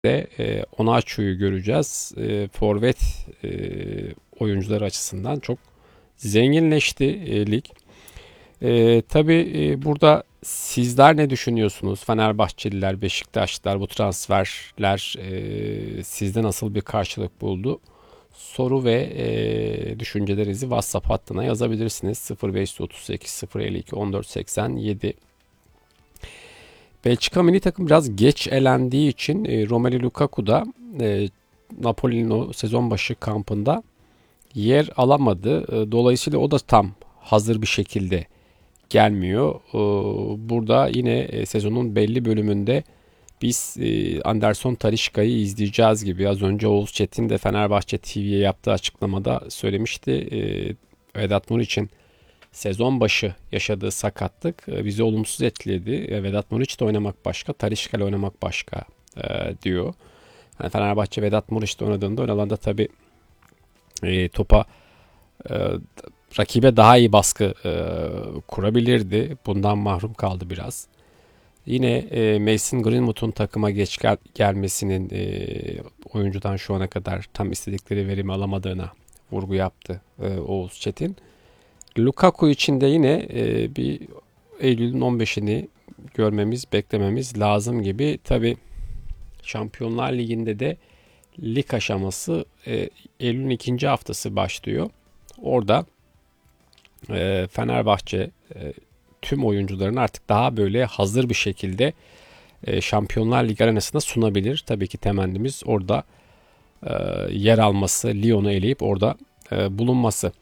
de Onaçu'yu göreceğiz. Forvet oyuncuları açısından çok zenginleşti lig. Tabii burada sizler ne düşünüyorsunuz? Fenerbahçeliler, Beşiktaşlılar bu transferler sizde nasıl bir karşılık buldu? Soru ve düşüncelerinizi WhatsApp hattına yazabilirsiniz. 0538 052 1487. Belçika milli takım biraz geç elendiği için Romelu Lukaku da Napoli'nin o sezon başı kampında yer alamadı. Dolayısıyla o da tam hazır bir şekilde gelmiyor. Burada yine sezonun belli bölümünde biz Anderson Talisca'yı izleyeceğiz gibi. Az önce Oğuz Çetin de Fenerbahçe TV'ye yaptığı açıklamada söylemişti. Vedat Muriç'in sezon başı yaşadığı sakatlık bizi olumsuz etkiledi. Vedat Muriç de oynamak başka, Talisca ile oynamak başka diyor. Yani Fenerbahçe Vedat Muriç'te oynadığında ön alanda tabii topa e, rakibe daha iyi baskı kurabilirdi. Bundan mahrum kaldı biraz. Yine Mason Greenwood'un takıma geç gelmesinin oyuncudan şu ana kadar tam istedikleri verimi alamadığına vurgu yaptı Oğuz Çetin. Lukaku için de yine bir Eylül'ün 15'ini görmemiz, beklememiz lazım gibi. Tabii Şampiyonlar Ligi'nde de lig aşaması Eylül'ün ikinci haftası başlıyor. Orada Fenerbahçe tüm oyuncuların artık daha böyle hazır bir şekilde Şampiyonlar Ligi arenasında sunabilir. Tabii ki temennimiz orada yer alması, Lyon'u eleyip orada bulunması.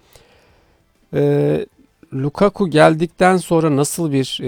Lukaku geldikten sonra nasıl bir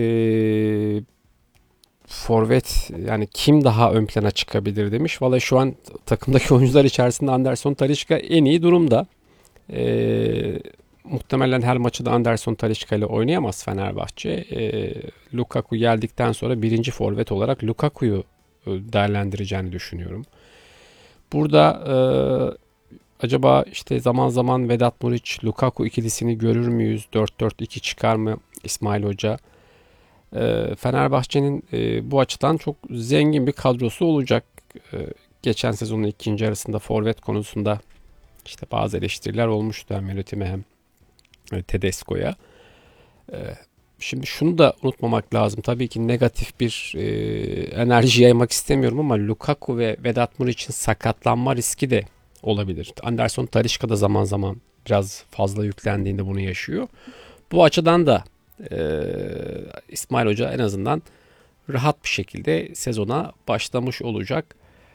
forvet, yani kim daha ön plana çıkabilir demiş. Vallahi şu an takımdaki oyuncular içerisinde Anderson Talisca en iyi durumda. Muhtemelen her maçı da Anderson Talisca ile oynayamaz Fenerbahçe. Lukaku geldikten sonra birinci forvet olarak Lukaku'yu değerlendireceğini düşünüyorum. Burada acaba işte zaman zaman Vedat Muriç, Lukaku ikilisini görür müyüz? 4-4-2 çıkar mı İsmail Hoca? Fenerbahçe'nin bu açıdan çok zengin bir kadrosu olacak. Geçen sezonun ikinci arasında forvet konusunda işte bazı eleştiriler olmuştu hem yönetime hem Tedesco'ya. Şimdi şunu da unutmamak lazım. Tabii ki negatif bir enerji yaymak istemiyorum ama Lukaku ve Vedat Muriç'in sakatlanma riski de olabilir. Anderson Talisca da zaman zaman biraz fazla yüklendiğinde bunu yaşıyor. Bu açıdan da İsmail Hoca en azından rahat bir şekilde sezona başlamış olacak.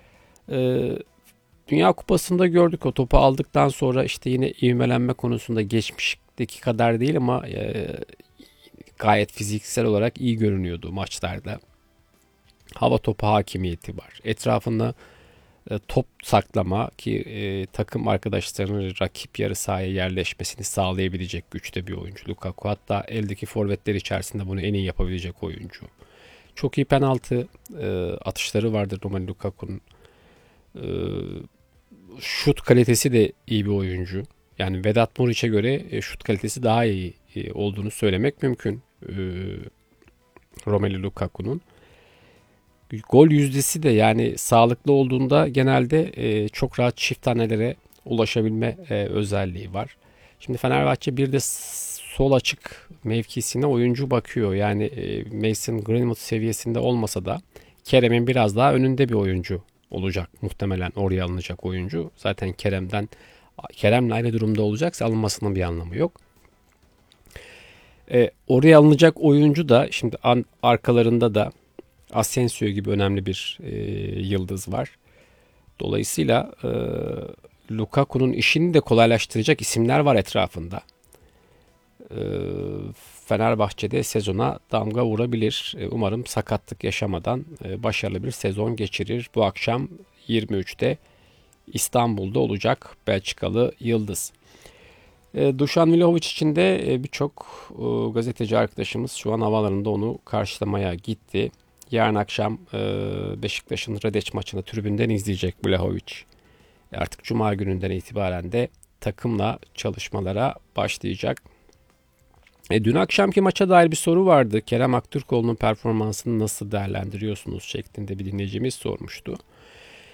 Dünya Kupası'nda gördük, o topu aldıktan sonra işte yine ivmelenme konusunda geçmişteki kadar değil ama gayet fiziksel olarak iyi görünüyordu maçlarda. Hava topu hakimiyeti var. Etrafında top saklama ki takım arkadaşlarının rakip yarı sahaya yerleşmesini sağlayabilecek güçte bir oyuncu Lukaku. Hatta eldeki forvetler içerisinde bunu en iyi yapabilecek oyuncu. Çok iyi penaltı atışları vardır Romelu Lukaku'nun. E, Şut kalitesi de iyi bir oyuncu. Yani Vedat Muriç'e göre şut kalitesi daha iyi olduğunu söylemek mümkün Romelu Lukaku'nun. Gol yüzdesi de yani sağlıklı olduğunda genelde çok rahat çift tanelere ulaşabilme özelliği var. Şimdi Fenerbahçe bir de sol açık mevkisine oyuncu bakıyor. Yani Mason Greenwood seviyesinde olmasa da Kerem'in biraz daha önünde bir oyuncu olacak. Muhtemelen oraya alınacak oyuncu. Zaten Kerem'le aynı durumda olacaksa alınmasının bir anlamı yok. Oraya alınacak oyuncu da şimdi arkalarında da Asensio gibi önemli bir yıldız var. Dolayısıyla Lukaku'nun işini de kolaylaştıracak isimler var etrafında. E, Fenerbahçe'de sezona damga vurabilir. Umarım sakatlık yaşamadan başarılı bir sezon geçirir. Bu akşam 23'te İstanbul'da olacak Belçikalı Yıldız. Dušan Vlahović için de birçok gazeteci arkadaşımız şu an havalarında onu karşılamaya gitti. Yarın akşam Beşiktaş'ın Radeç maçını tribünden izleyecek Vlahović. Artık Cuma gününden itibaren de takımla çalışmalara başlayacak. Dün akşamki maça dair bir soru vardı. Kerem Aktürkoğlu'nun performansını nasıl değerlendiriyorsunuz şeklinde bir dinleyicimiz sormuştu.